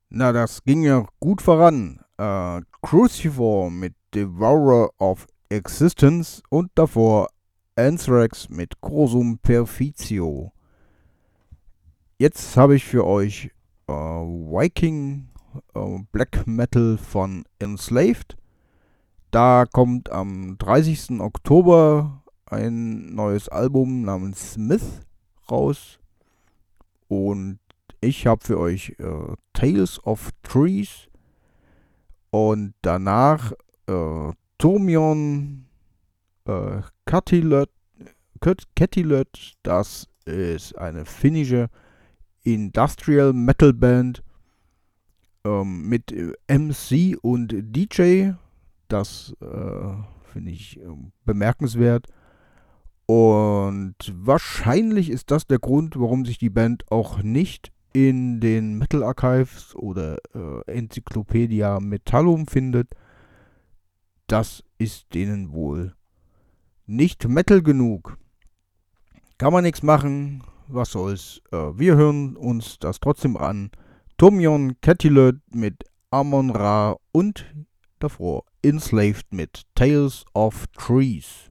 Na, das ging ja gut voran. Crucifor mit Devourer of Existence und davor Anthrax mit Grosum Perficio. Jetzt habe ich für euch Viking Black Metal von Enslaved. Da kommt am 30. Oktober ein neues Album namens Smith raus. Und ich habe für euch Tales of Trees und danach Turmion Catilot. Catilot, das ist eine finnische Industrial Metal Band mit MC und DJ. Das finde ich bemerkenswert. Und wahrscheinlich ist das der Grund, warum sich die Band auch nicht in den Metal Archives oder Enzyklopädia Metallum findet. Das ist denen wohl nicht Metal genug. Kann man nichts machen, was soll's. Wir hören uns das trotzdem an. Turmion Catilot mit Amon Ra und davor Enslaved mit Tales of Trees.